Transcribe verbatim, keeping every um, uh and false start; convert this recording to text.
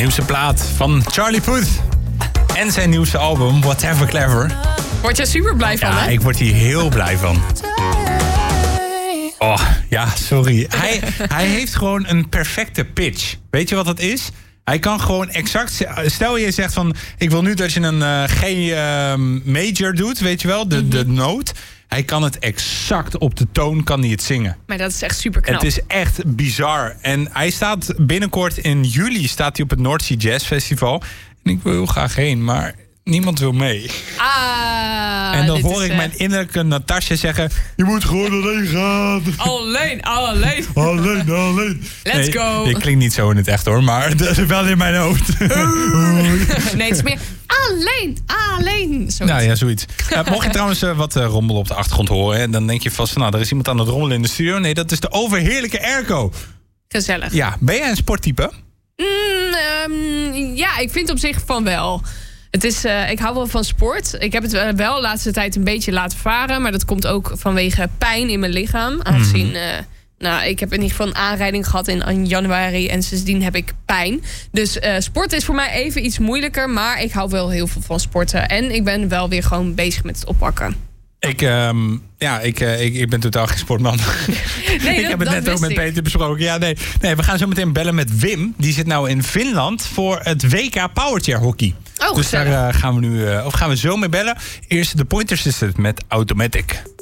nieuwste plaat van Charlie Puth. En zijn nieuwste album, Whatever Clever. Word je super blij van, ja, hè? ik word hier heel blij van. Oh, ja, sorry. Hij, hij heeft gewoon een perfecte pitch. Weet je wat dat is? Hij kan gewoon exact... Stel je zegt van... Ik wil nu dat je een uh, G uh, major doet, weet je wel? De, mm-hmm. de noot. Hij kan het exact op de toon kan hij het zingen. Maar dat is echt super knap. Het is echt bizar. En hij staat binnenkort in juli staat hij op het North Sea Jazz Festival. En ik wil heel graag heen, maar niemand wil mee. Ah, en dan hoor is, ik uh... mijn innerlijke Natasja zeggen... Je moet gewoon alleen gaan. Alleen, alleen. Alleen, alleen. Let's nee, go. Dit klinkt niet zo in het echt hoor, maar dat is wel in mijn hoofd. Nee, het is meer alleen, alleen. Zoiets. Nou ja, zoiets. Uh, mocht je trouwens uh, wat uh, rommel op de achtergrond horen... en dan denk je vast van, nou, er is iemand aan het rommelen in de studio. Nee, dat is de overheerlijke airco. Gezellig. Ja, ben jij een sporttype? Mm, um, ja, ik vind op zich van wel. Het is, uh, ik hou wel van sport. Ik heb het wel de laatste tijd een beetje laten varen. Maar dat komt ook vanwege pijn in mijn lichaam. Aangezien, uh, nou, ik heb in ieder geval een aanrijding gehad in, in januari. En sindsdien heb ik pijn. Dus uh, sport is voor mij even iets moeilijker. Maar ik hou wel heel veel van sporten. En ik ben wel weer gewoon bezig met het oppakken. Ik, um, ja, ik, uh, ik, ik ben totaal geen sportman. Nee, ik dat, heb het net ook met ik. Peter besproken. Ja, nee. nee, we gaan zo meteen bellen met Wim. Die zit nou in Finland voor het W K Powerchair Hockey. Oh, dus daar uh, gaan we nu, uh, of gaan we zo mee bellen. Eerst de Pointer Sisters met Automatic.